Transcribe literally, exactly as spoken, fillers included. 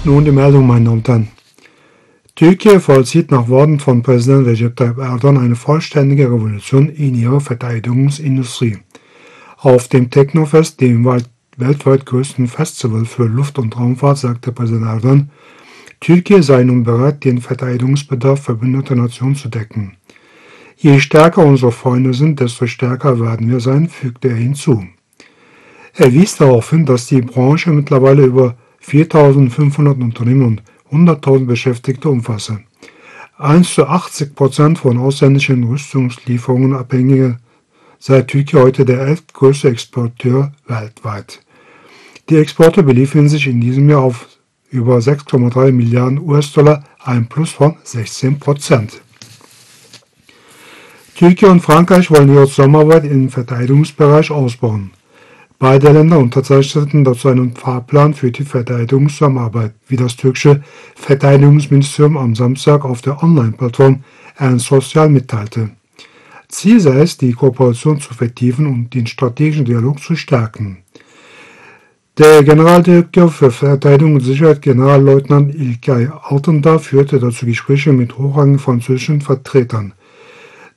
Nun die Meldung, meine Damen und Herren. Türkei vollzieht nach Worten von Präsident Recep Tayyip Erdogan eine vollständige Revolution in ihrer Verteidigungsindustrie. Auf dem Technofest, dem weltweit größten Festival für Luft- und Raumfahrt, sagte Präsident Erdogan, Türkei sei nun bereit, den Verteidigungsbedarf verbündeter Nationen zu decken. Je stärker unsere Freunde sind, desto stärker werden wir sein, fügte er hinzu. Er wies darauf hin, dass die Branche mittlerweile über viertausendfünfhundert Unternehmen und hunderttausend Beschäftigte umfasse. eins zu achtzig Prozent von ausländischen Rüstungslieferungen abhängige sei Türkei heute der elftgrößte Exporteur weltweit. Die Exporte beliefen sich in diesem Jahr auf über sechs Komma drei Milliarden US-Dollar, ein Plus von sechzehn Prozent. Türkei und Frankreich wollen ihre Zusammenarbeit im Verteidigungsbereich ausbauen. Beide Länder unterzeichneten dazu einen Fahrplan für die Verteidigungszusammenarbeit, wie das türkische Verteidigungsministerium am Samstag auf der Online-Plattform Ern Sosyal mitteilte. Ziel sei es, die Kooperation zu vertiefen und den strategischen Dialog zu stärken. Der Generaldirektor für Verteidigung und Sicherheit, Generalleutnant İlkay Altındağ, führte dazu Gespräche mit hochrangigen französischen Vertretern.